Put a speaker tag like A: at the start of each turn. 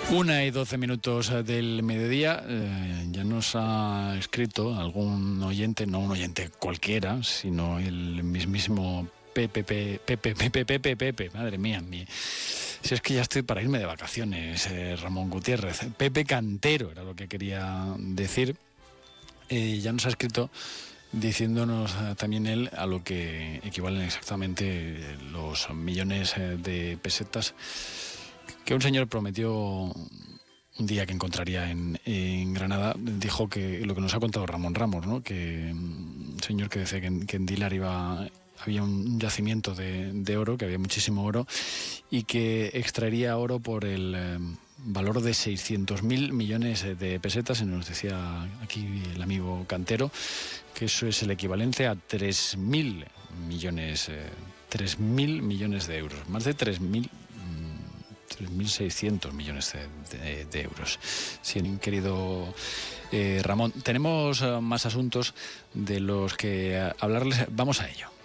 A: 1:12 del mediodía. Ya nos ha escrito algún oyente, no un oyente cualquiera, sino el mismísimo Pepe, madre mía, si es que ya estoy para irme de vacaciones, Ramón Gutiérrez. Pepe Cantero era lo que quería decir. Ya nos ha escrito diciéndonos también él a lo que equivalen exactamente los millones de pesetas que un señor prometió un día que encontraría en Granada. Dijo que lo que nos ha contado Ramón Ramos, ¿no? Que un señor que decía que en Dilar había un yacimiento de oro, que había muchísimo oro, y que extraería oro por el valor de 600.000 millones de pesetas. Y nos decía aquí el amigo Cantero que eso es el equivalente a 3.000 millones, 3.000 millones de euros, más de 3.600 millones de euros. Sí, querido Ramón, tenemos más asuntos de los que hablarles. Vamos a ello.